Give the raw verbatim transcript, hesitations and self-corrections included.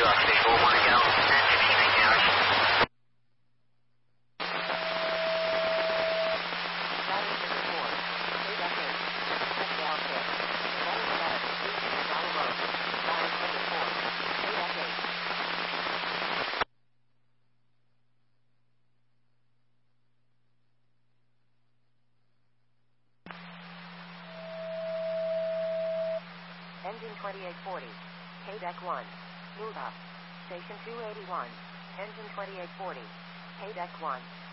Engine twenty-eight forty. K-Deck one. Move up. Station two eighty-one. Engine twenty-eight forty. K-Deck one.